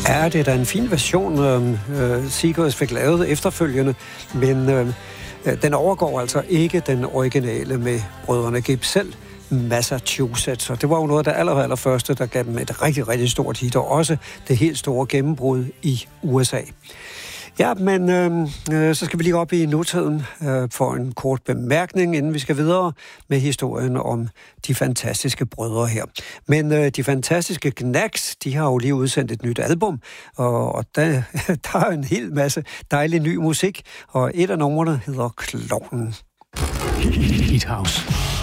Ja, det er da en fin version, Seeger fik lavet efterfølgende, men den overgår altså ikke den originale med brødrene Gibb selv, Massachusetts. Og det var jo noget af det allerførste, der gav dem et rigtig, rigtig stort hit, og også det helt store gennembrud i USA. Ja, men så skal vi lige op i nutiden for en kort bemærkning, inden vi skal videre med historien om de fantastiske brødre her. Men de fantastiske Knacks, de har jo lige udsendt et nyt album, og der er en hel masse dejlig ny musik, og et af numrene hedder Klovnen. Hit House.